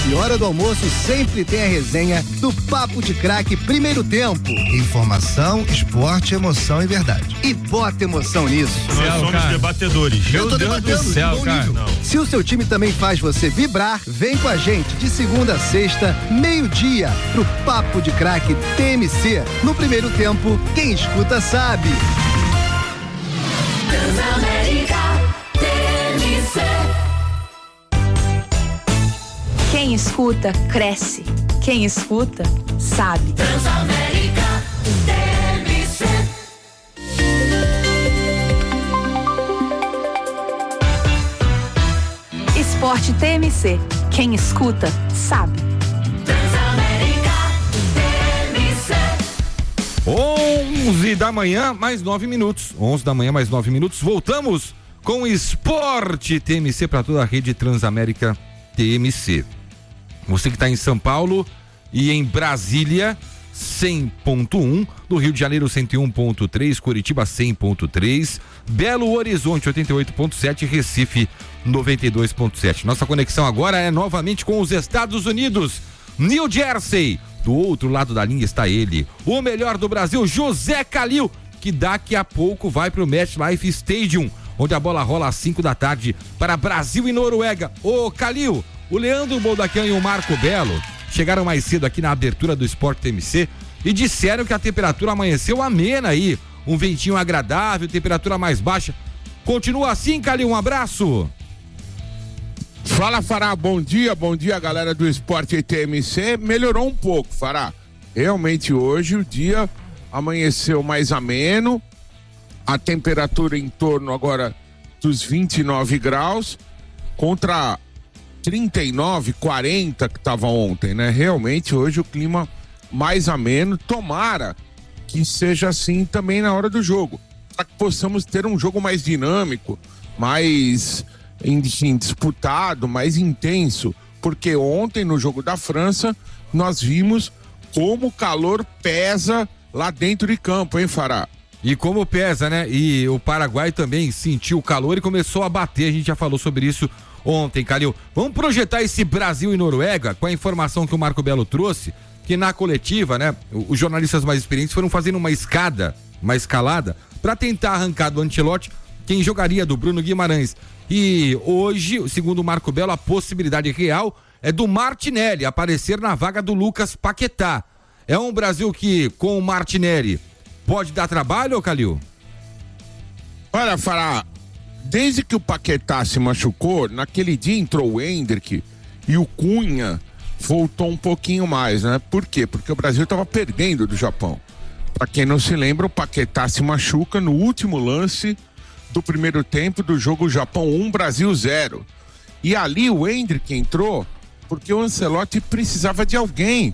E hora do almoço sempre tem a resenha do Papo de Craque Primeiro Tempo. Informação, esporte, emoção e verdade. E bota emoção nisso. Nós somos debatedores. Eu tô debatendo do céu, cara. Se o seu time também faz você vibrar, vem com a gente de segunda a sexta, meio-dia, pro Papo de Craque TMC. No Primeiro Tempo, quem escuta sabe. Transamérica TMC. Quem escuta, cresce. Quem escuta, sabe. Transamérica TMC. Esporte TMC. Quem escuta, sabe. Transamérica TMC. 11 da manhã, mais 9 minutos. 11 da manhã, mais 9 minutos. Voltamos com Esporte TMC para toda a rede Transamérica TMC. Você que está em São Paulo e em Brasília, 100.1, no Rio de Janeiro 101.3, Curitiba 100.3, Belo Horizonte 88.7, Recife 92.7. Nossa conexão agora é novamente com os Estados Unidos, New Jersey. Do outro lado da linha está ele, o melhor do Brasil, José Calil, que daqui a pouco vai para o MetLife Stadium, onde a bola rola às 5 da tarde para Brasil e Noruega. Ô Calil, o Leandro Boldaquian e o Marco Belo chegaram mais cedo aqui na abertura do Esporte TMC e disseram que a temperatura amanheceu amena aí, um ventinho agradável, temperatura mais baixa. Continua assim, Calil, um abraço. Fala, Fará, bom dia galera do Esporte TMC. Melhorou um pouco, Fará. Realmente hoje o dia amanheceu mais ameno, a temperatura em torno agora dos 29 graus contra 39, 40 que estava ontem, né? Realmente hoje o clima mais ameno, tomara que seja assim também na hora do jogo, para que possamos ter um jogo mais dinâmico, mais, enfim, disputado, mais intenso, porque ontem no jogo da França nós vimos como o calor pesa lá dentro de campo, hein, Fará? E como pesa, né? E o Paraguai também sentiu o calor e começou a bater, a gente já falou sobre isso ontem, Calil. Vamos projetar esse Brasil e Noruega com a informação que o Marco Belo trouxe, que na coletiva, né, os jornalistas mais experientes foram fazendo uma escalada para tentar arrancar do Ancelotti quem jogaria do Bruno Guimarães. E hoje, segundo o Marco Belo, a possibilidade real é do Martinelli aparecer na vaga do Lucas Paquetá. É um Brasil que, com o Martinelli, pode dar trabalho, ô Calil? Olha, Fará, desde que o Paquetá se machucou, naquele dia entrou o Endrick e o Cunha voltou um pouquinho mais, né? Por quê? Porque o Brasil estava perdendo do Japão. Para quem não se lembra, o Paquetá se machuca no último lance do primeiro tempo do jogo Japão 1, Brasil 0. E ali o Endrick entrou porque o Ancelotti precisava de alguém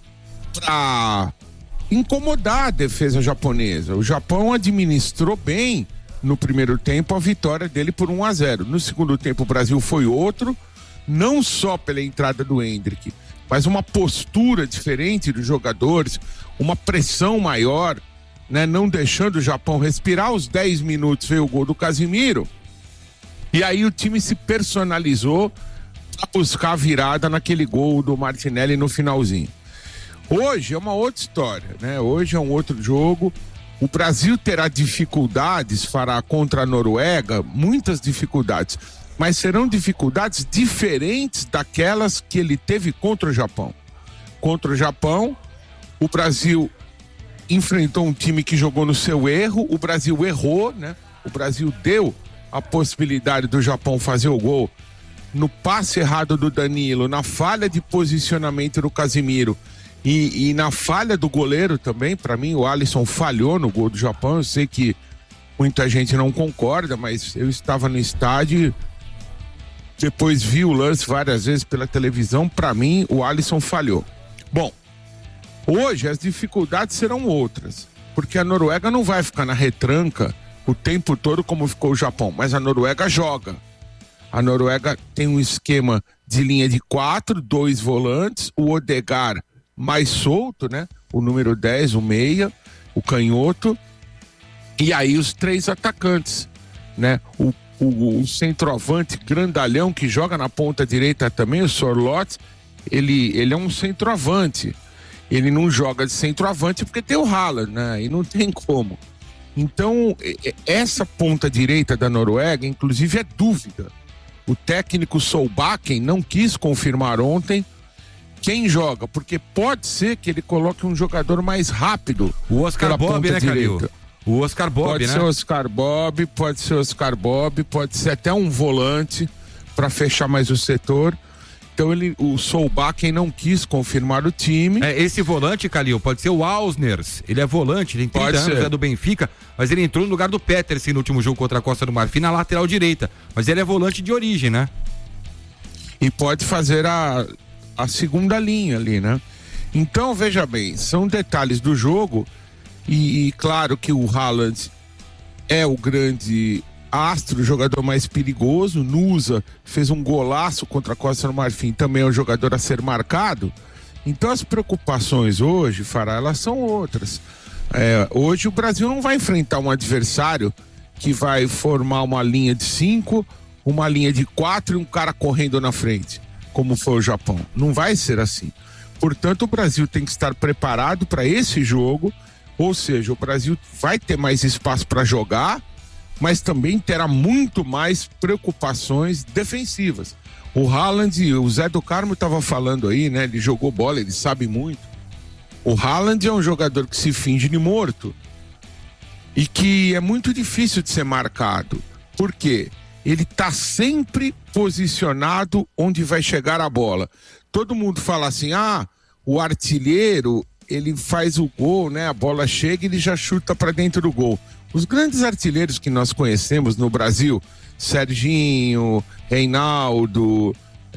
para incomodar a defesa japonesa. O Japão administrou bem no primeiro tempo a vitória dele por 1-0. No segundo tempo o Brasil foi outro, não só pela entrada do Endrick, mas uma postura diferente dos jogadores, uma pressão maior, né? Não deixando o Japão respirar. Aos 10 minutos veio o gol do Casimiro e aí o time se personalizou para buscar a virada naquele gol do Martinelli no finalzinho. Hoje é uma outra história, né? Hoje é um outro jogo. O Brasil terá dificuldades, fará contra a Noruega, muitas dificuldades, mas serão dificuldades diferentes daquelas que ele teve contra o Japão. Contra o Japão, o Brasil enfrentou um time que jogou no seu erro, o Brasil errou, né? O Brasil deu a possibilidade do Japão fazer o gol no passe errado do Danilo, na falha de posicionamento do Casimiro e na falha do goleiro também. Para mim o Alisson falhou no gol do Japão. Eu sei que muita gente não concorda, mas eu estava no estádio, depois vi o lance várias vezes pela televisão. Para mim o Alisson falhou. Bom, hoje as dificuldades serão outras, porque a Noruega não vai ficar na retranca o tempo todo como ficou o Japão, mas a Noruega joga. A Noruega tem um esquema de linha de 4, 2 volantes, o Odegaard mais solto, né? O número 10, o meia, o canhoto, e aí os 3 atacantes, né? O centroavante grandalhão que joga na ponta direita também, o Sorloth, ele é um centroavante. Ele não joga de centroavante porque tem o Haaland, né? E não tem como. Então, essa ponta direita da Noruega, inclusive, é dúvida. O técnico Solbakken não quis confirmar ontem quem joga, porque pode ser que ele coloque um jogador mais rápido. O Oscar Bob, né, Calil? O Oscar Bob, pode, né? Pode ser Oscar Bob, pode ser Oscar Bob, pode ser até um volante para fechar mais o setor. Então o Solbakken não quis confirmar o time. Esse volante, Calil, pode ser o Ausners. Ele é volante, tem 30 anos, é do Benfica, mas ele entrou no lugar do Petersen no último jogo contra a Costa do Marfim na lateral direita. Mas ele é volante de origem, né? E pode fazer a segunda linha ali, né? Então, veja bem, são detalhes do jogo e claro que o Haaland é o grande astro, o jogador mais perigoso. Nusa fez um golaço contra a Costa do Marfim, também é um jogador a ser marcado. Então as preocupações hoje, Fará, elas são outras. Hoje o Brasil não vai enfrentar um adversário que vai formar uma linha de 5, uma linha de 4 e um cara correndo na frente, como foi o Japão. Não vai ser assim. Portanto, o Brasil tem que estar preparado para esse jogo, ou seja, o Brasil vai ter mais espaço para jogar, mas também terá muito mais preocupações defensivas. O Haaland, o Zé do Carmo estava falando aí, né? Ele jogou bola, ele sabe muito. O Haaland é um jogador que se finge de morto e que é muito difícil de ser marcado. Por quê? Ele está sempre posicionado onde vai chegar a bola. Todo mundo fala assim, o artilheiro, ele faz o gol, né? A bola chega e ele já chuta para dentro do gol. Os grandes artilheiros que nós conhecemos no Brasil, Serginho, Reinaldo,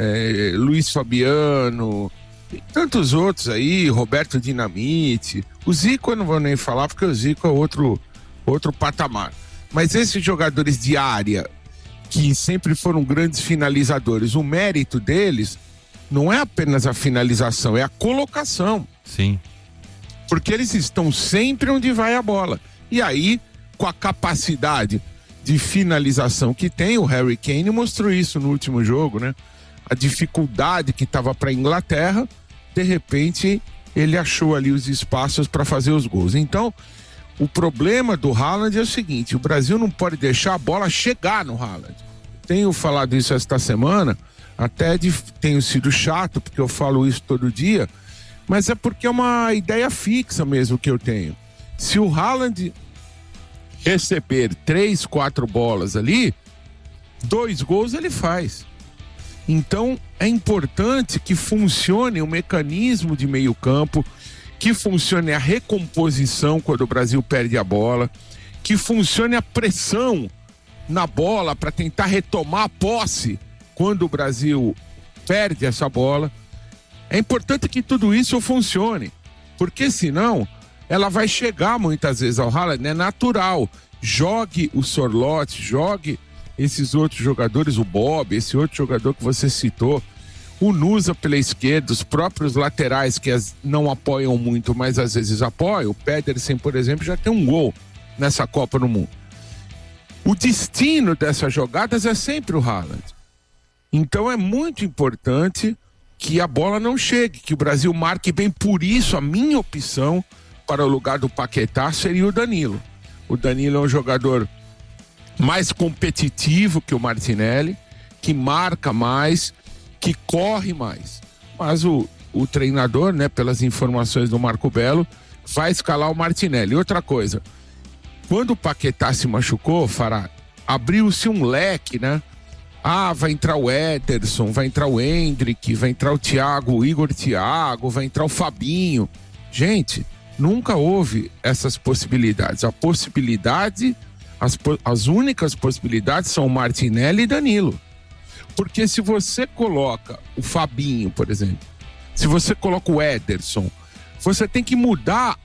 Luiz Fabiano, e tantos outros aí, Roberto Dinamite. O Zico eu não vou nem falar porque o Zico é outro patamar. Mas esses jogadores de área, que sempre foram grandes finalizadores, o mérito deles não é apenas a finalização, é a colocação. Sim. Porque eles estão sempre onde vai a bola. E aí, com a capacidade de finalização que tem, o Harry Kane mostrou isso no último jogo, né? A dificuldade que estava para a Inglaterra, de repente ele achou ali os espaços para fazer os gols. Então, o problema do Haaland é o seguinte, o Brasil não pode deixar a bola chegar no Haaland. Tenho falado isso esta semana, até tenho sido chato, porque eu falo isso todo dia, mas é porque é uma ideia fixa mesmo que eu tenho. Se o Haaland receber 3, 4 bolas ali, 2 gols ele faz. Então é importante que funcione o mecanismo de meio campo, que funcione a recomposição quando o Brasil perde a bola, que funcione a pressão na bola para tentar retomar a posse quando o Brasil perde essa bola. É importante que tudo isso funcione, porque senão ela vai chegar muitas vezes ao Haaland, é natural. Jogue o Sorloth, jogue esses outros jogadores, o Bob, esse outro jogador que você citou, o Nusa pela esquerda, os próprios laterais que não apoiam muito, mas às vezes apoiam. O Pedersen, por exemplo, já tem um gol nessa Copa do Mundo. O destino dessas jogadas é sempre o Haaland. Então é muito importante que a bola não chegue, que o Brasil marque bem. Por isso, a minha opção para o lugar do Paquetá seria o Danilo. O Danilo é um jogador mais competitivo que o Martinelli, que marca mais, que corre mais. Mas o treinador, né, pelas informações do Marco Belo, vai escalar o Martinelli. Outra coisa, quando o Paquetá se machucou, Fará, abriu-se um leque, né? Vai entrar o Ederson, vai entrar o Endrick, vai entrar o Thiago, o Igor Thiago, vai entrar o Fabinho. Gente, nunca houve essas possibilidades. A possibilidade, as únicas possibilidades são o Martinelli e Danilo. Porque se você coloca o Fabinho, por exemplo, se você coloca o Ederson, você tem que mudar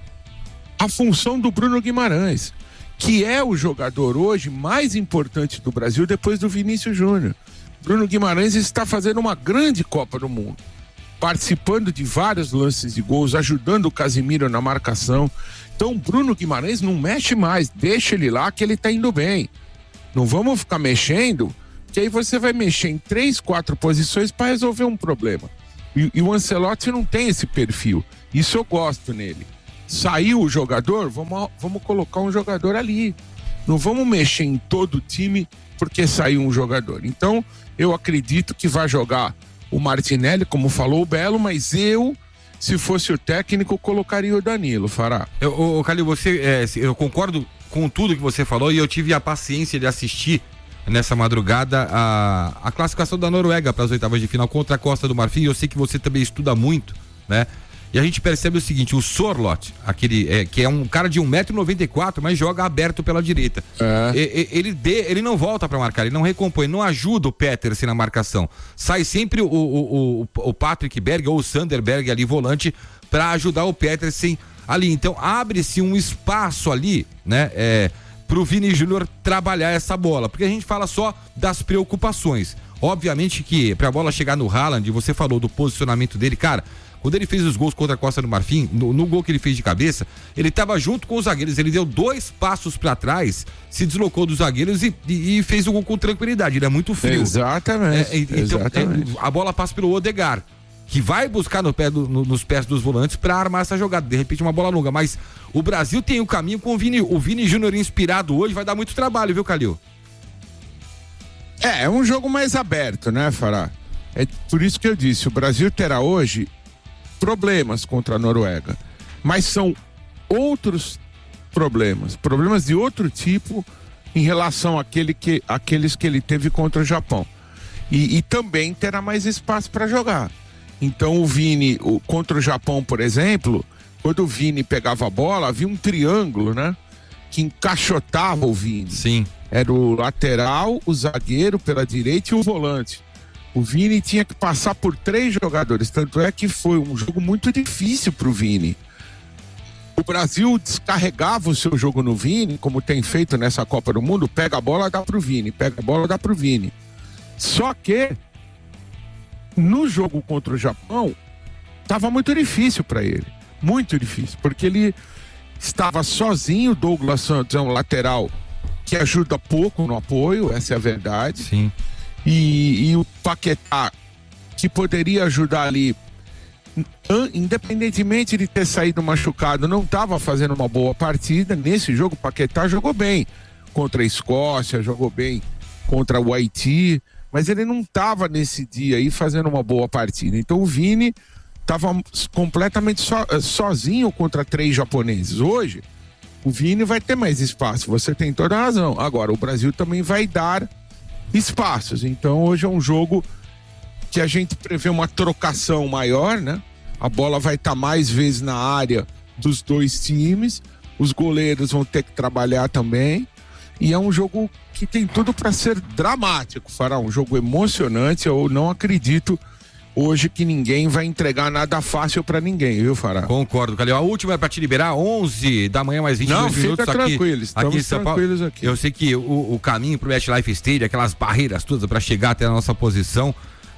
a função do Bruno Guimarães, que é o jogador hoje mais importante do Brasil depois do Vinícius Júnior. Bruno Guimarães está fazendo uma grande Copa do Mundo, participando de vários lances de gols, ajudando o Casemiro na marcação. Então Bruno Guimarães não mexe mais, deixa ele lá que ele está indo bem. Não vamos ficar mexendo, que aí você vai mexer em 3, 4 posições para resolver um problema. E o Ancelotti não tem esse perfil. Isso eu gosto nele. Saiu o jogador, vamos colocar um jogador ali. Não vamos mexer em todo o time porque saiu um jogador. Então, eu acredito que vai jogar o Martinelli, como falou o Belo, mas eu, se fosse o técnico, colocaria o Danilo, Fará. Calil, eu concordo com tudo que você falou e eu tive a paciência de assistir nessa madrugada a classificação da Noruega para as oitavas de final contra a Costa do Marfim. Eu sei que você também estuda muito, né? E a gente percebe o seguinte, o Sorloth, que é um cara de 1,94 m, mas joga aberto pela direita. Ele não volta para marcar, ele não recompõe, não ajuda o Petersen na marcação. Sai sempre o Patrick Berg ou o Sander Berg ali, volante, para ajudar o Petersen ali. Então abre-se um espaço ali, né? Pro Vini Júnior trabalhar essa bola, porque a gente fala só das preocupações. Obviamente que pra bola chegar no Haaland, você falou do posicionamento dele, cara, quando ele fez os gols contra a Costa do Marfim, no gol que ele fez de cabeça, ele tava junto com os zagueiros, ele deu 2 passos pra trás, se deslocou dos zagueiros e fez o gol com tranquilidade, ele é muito frio. Exatamente. Então, a bola passa pelo Odegaard, que vai buscar nos pés dos volantes para armar essa jogada, de repente uma bola longa, mas o Brasil tem o caminho com o Vini Júnior inspirado hoje, vai dar muito trabalho, viu, Calil? É um jogo mais aberto, né, Fará? É por isso que eu disse, o Brasil terá hoje problemas contra a Noruega, mas são outros problemas de outro tipo em relação àqueles que ele teve contra o Japão. E também terá mais espaço para jogar. Então o Vini, contra o Japão, por exemplo, quando o Vini pegava a bola, havia um triângulo, né? Que encaixotava o Vini. Sim. Era o lateral, o zagueiro pela direita e o volante. O Vini tinha que passar por 3 jogadores, tanto é que foi um jogo muito difícil para o Vini. O Brasil descarregava o seu jogo no Vini, como tem feito nessa Copa do Mundo, pega a bola, dá pro Vini, pega a bola, dá pro Vini. Só que no jogo contra o Japão estava muito difícil para ele, muito difícil, porque ele estava sozinho. O Douglas Santos é um lateral que ajuda pouco no apoio, essa é a verdade. Sim. E o Paquetá, que poderia ajudar ali, independentemente de ter saído machucado, não estava fazendo uma boa partida. Nesse jogo o Paquetá jogou bem contra a Escócia, jogou bem contra o Haiti, mas ele não estava nesse dia aí fazendo uma boa partida. Então o Vini estava completamente sozinho contra 3 japoneses. Hoje o Vini vai ter mais espaço, você tem toda a razão. Agora o Brasil também vai dar espaços, então hoje é um jogo que a gente prevê uma trocação maior, né? A bola vai estar mais vezes na área dos 2 times, os goleiros vão ter que trabalhar também, e é um jogo que tem tudo para ser dramático, Fará, um jogo emocionante. Eu não acredito hoje que ninguém vai entregar nada fácil para ninguém, viu, Fará? Concordo, Calil. A última é para te liberar, 11 da manhã, mais 22 minutos aqui. Não, fica tranquilo, estamos aqui em São Paulo. Tranquilos aqui. Eu sei que o caminho pro MetLife Stadium, aquelas barreiras todas para chegar até a nossa posição.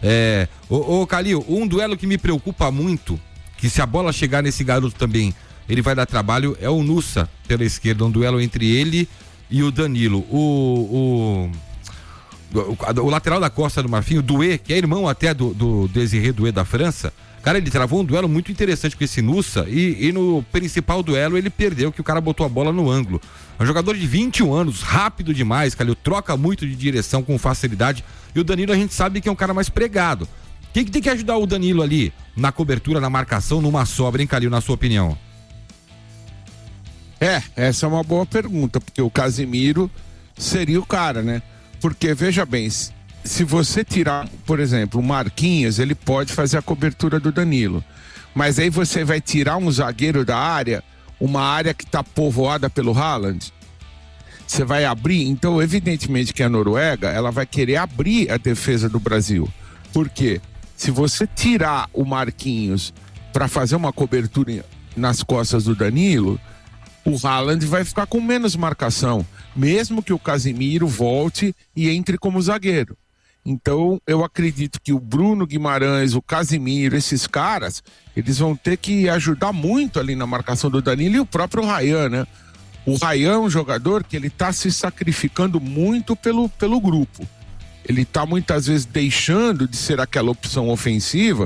Calil, um duelo que me preocupa muito, que se a bola chegar nesse garoto também, ele vai dar trabalho, é o Nusa pela esquerda, um duelo entre ele e o Danilo. O lateral da Costa do Marfim, o Doué, que é irmão até do Désiré Doué da França, cara, ele travou um duelo muito interessante com esse Nusa e no principal duelo ele perdeu, que o cara botou a bola no ângulo. É um jogador de 21 anos, rápido demais, Calil, troca muito de direção com facilidade, e o Danilo a gente sabe que é um cara mais pregado. Quem que tem que ajudar o Danilo ali na cobertura, na marcação, numa sobra, hein, Calil, na sua opinião? Essa é uma boa pergunta, porque o Casemiro seria o cara, né? Porque, veja bem, se você tirar, por exemplo, o Marquinhos, ele pode fazer a cobertura do Danilo. Mas aí você vai tirar um zagueiro da área, uma área que está povoada pelo Haaland. Você vai abrir, então evidentemente que a Noruega, ela vai querer abrir a defesa do Brasil. Por quê? Se você tirar o Marquinhos para fazer uma cobertura nas costas do Danilo, o Haaland vai ficar com menos marcação, mesmo que o Casemiro volte e entre como zagueiro. Então, eu acredito que o Bruno Guimarães, o Casemiro, esses caras, eles vão ter que ajudar muito ali na marcação do Danilo, e o próprio Ryan, né? O Ryan é um jogador que ele tá se sacrificando muito pelo grupo. Ele tá muitas vezes deixando de ser aquela opção ofensiva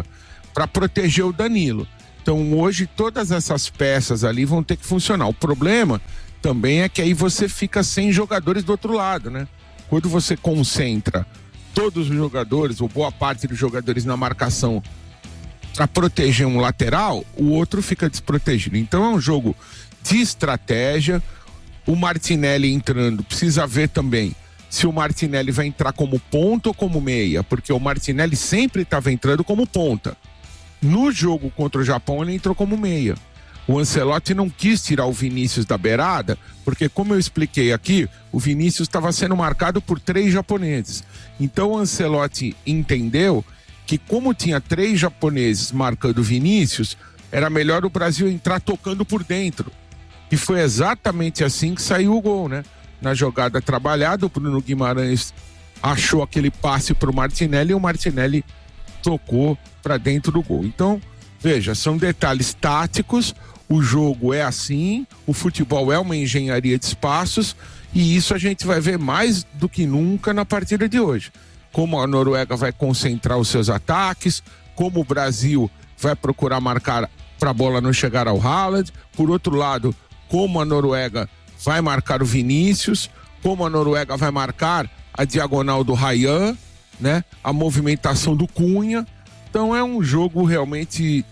para proteger o Danilo. Então hoje todas essas peças ali vão ter que funcionar. O problema também é que aí você fica sem jogadores do outro lado, né? Quando você concentra todos os jogadores, ou boa parte dos jogadores na marcação para proteger um lateral, o outro fica desprotegido. Então é um jogo de estratégia. O Martinelli entrando, precisa ver também se o Martinelli vai entrar como ponta ou como meia, porque o Martinelli sempre estava entrando como ponta. No jogo contra o Japão ele entrou como meia. O Ancelotti não quis tirar o Vinícius da beirada, porque como eu expliquei aqui, o Vinícius estava sendo marcado por 3 japoneses. Então o Ancelotti entendeu que como tinha 3 japoneses marcando o Vinícius, era melhor o Brasil entrar tocando por dentro. E foi exatamente assim que saiu o gol, né? Na jogada trabalhada, o Bruno Guimarães achou aquele passe para o Martinelli e o Martinelli tocou para dentro do gol. Então, veja, são detalhes táticos, o jogo é assim, o futebol é uma engenharia de espaços e isso a gente vai ver mais do que nunca na partida de hoje. Como a Noruega vai concentrar os seus ataques, como o Brasil vai procurar marcar para a bola não chegar ao Haaland, por outro lado, como a Noruega vai marcar o Vinícius, como a Noruega vai marcar a diagonal do Ryan, né? A movimentação do Cunha. Então é um jogo realmente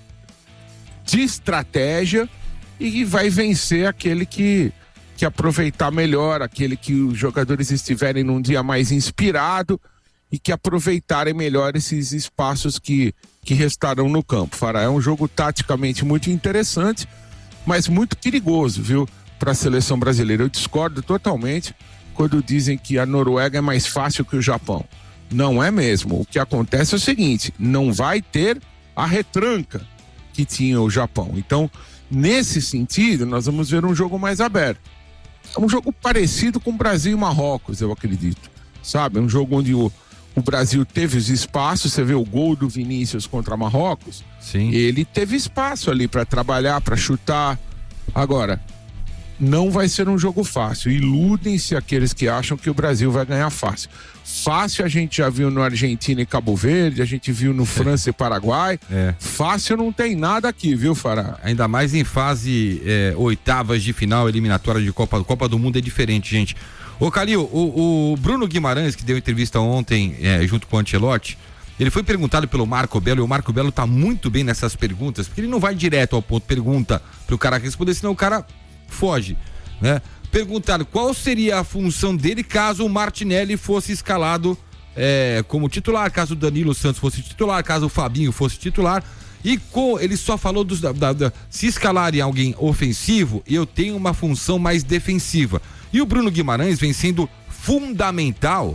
de estratégia e vai vencer aquele que aproveitar melhor, aquele que os jogadores estiverem num dia mais inspirado e que aproveitarem melhor esses espaços que restarão no campo. Fará, é um jogo taticamente muito interessante, mas muito perigoso, viu, para a seleção brasileira. Eu discordo totalmente quando dizem que a Noruega é mais fácil que o Japão. Não é mesmo. O que acontece é o seguinte, não vai ter a retranca que tinha o Japão. Então, nesse sentido, nós vamos ver um jogo mais aberto. É um jogo parecido com o Brasil e Marrocos, eu acredito. Sabe? É um jogo onde o Brasil teve os espaços, você vê o gol do Vinícius contra Marrocos. Sim. Ele teve espaço ali para trabalhar, para chutar. Agora, não vai ser um jogo fácil. Iludem-se aqueles que acham que o Brasil vai ganhar fácil. Fácil a gente já viu no Argentina e Cabo Verde, a gente viu no França e Paraguai. Fácil não tem nada aqui, viu, Fará? Ainda mais em fase oitavas de final, eliminatória de Copa do Mundo é diferente, gente. Ô Calil, o Bruno Guimarães, que deu entrevista ontem junto com o Ancelotti, ele foi perguntado pelo Marco Belo, e o Marco Belo tá muito bem nessas perguntas, porque ele não vai direto ao ponto, pergunta pro cara responder, senão o cara foge, né? Perguntaram qual seria a função dele caso o Martinelli fosse escalado como titular, caso o Danilo Santos fosse titular, caso o Fabinho fosse titular, e ele só falou se escalarem alguém ofensivo, eu tenho uma função mais defensiva. E o Bruno Guimarães vem sendo fundamental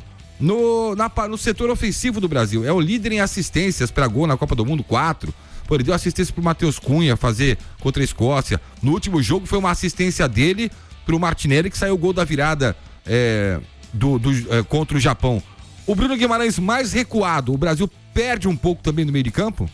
no setor ofensivo do Brasil. É o líder em assistências para gol na Copa do Mundo, 4. Pô, ele deu assistência pro Matheus Cunha fazer contra a Escócia. No último jogo foi uma assistência dele pro Martinelli, que saiu o gol da virada contra o Japão. O Bruno Guimarães mais recuado, o Brasil perde um pouco também no meio de campo?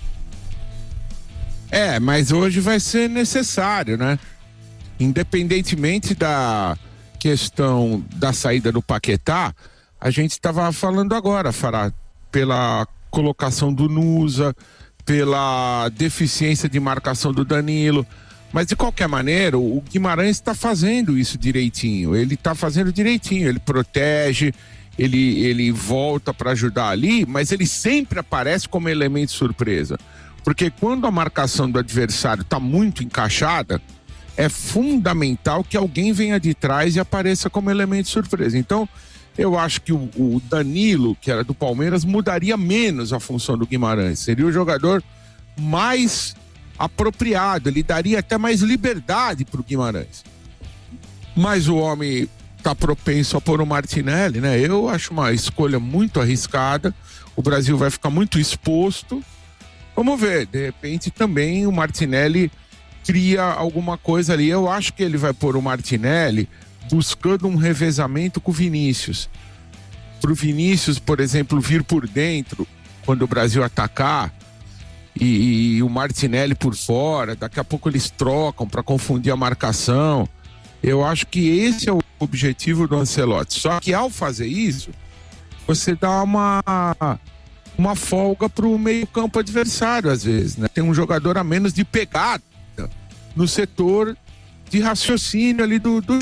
Mas hoje vai ser necessário, né? Independentemente da questão da saída do Paquetá, a gente estava falando agora, Fará, pela colocação do Nusa, pela deficiência de marcação do Danilo, mas de qualquer maneira o Guimarães está fazendo isso direitinho, ele protege, ele volta para ajudar ali, mas ele sempre aparece como elemento surpresa, porque quando a marcação do adversário está muito encaixada, é fundamental que alguém venha de trás e apareça como elemento surpresa. Então, eu acho que o Danilo, que era do Palmeiras, mudaria menos a função do Guimarães. Seria o jogador mais apropriado, ele daria até mais liberdade para o Guimarães. Mas o homem está propenso a pôr o Martinelli, né? Eu acho uma escolha muito arriscada, o Brasil vai ficar muito exposto. Vamos ver, de repente também o Martinelli cria alguma coisa ali. Eu acho que ele vai pôr o Martinelli buscando um revezamento com o Vinícius. Pro Vinícius, por exemplo, vir por dentro quando o Brasil atacar e o Martinelli por fora, daqui a pouco eles trocam para confundir a marcação. Eu acho que esse é o objetivo do Ancelotti. Só que ao fazer isso, você dá uma folga pro meio-campo adversário, às vezes, né? Tem um jogador a menos de pegada no setor de raciocínio ali do